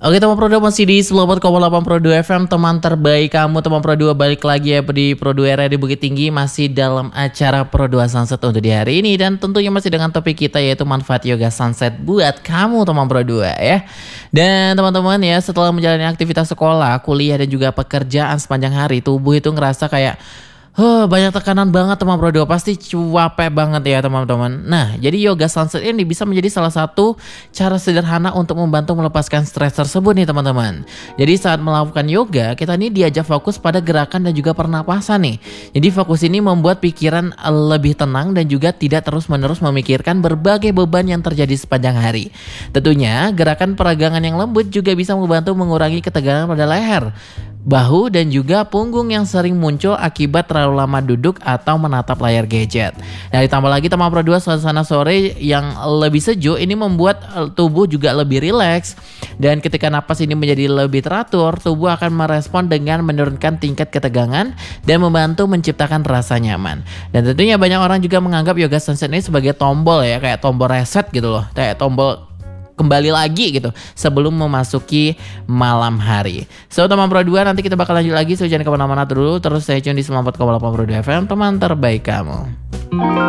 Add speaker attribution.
Speaker 1: Oke teman Pro 2 masih di 94,8 Pro 2 FM, teman terbaik kamu. Teman Pro 2 balik lagi ya di Pro 2 area di Bukit Tinggi, masih dalam acara Pro 2 Sunset untuk di hari ini. Dan tentunya masih dengan topik kita yaitu manfaat yoga sunset buat kamu teman Pro 2 ya. Dan teman-teman ya, setelah menjalani aktivitas sekolah, kuliah dan juga pekerjaan sepanjang hari, tubuh itu ngerasa kayak banyak tekanan banget teman Pro 2, pasti capek banget ya teman-teman. Nah, jadi yoga sunset ini bisa menjadi salah satu cara sederhana untuk membantu melepaskan stres tersebut nih teman-teman. Jadi saat melakukan yoga, kita ini diajak fokus pada gerakan dan juga pernapasan nih. Jadi fokus ini membuat pikiran lebih tenang dan juga tidak terus-menerus memikirkan berbagai beban yang terjadi sepanjang hari. Tentunya gerakan peragangan yang lembut juga bisa membantu mengurangi ketegangan pada leher, bahu dan juga punggung yang sering muncul akibat terlalu lama duduk atau menatap layar gadget. Nah, ditambah lagi teman Pro 2, suasana sore yang lebih sejuk ini membuat tubuh juga lebih rileks, dan ketika napas ini menjadi lebih teratur, tubuh akan merespon dengan menurunkan tingkat ketegangan dan membantu menciptakan rasa nyaman. Dan tentunya banyak orang juga menganggap yoga sunset ini sebagai tombol ya, kayak tombol reset gitu loh, kayak tombol kembali lagi gitu sebelum memasuki malam hari. So teman Pro 2, nanti kita bakal lanjut lagi, so jangan kemana-mana dulu, terus stay tune di 94,8 Pro 2 FM, teman terbaik kamu.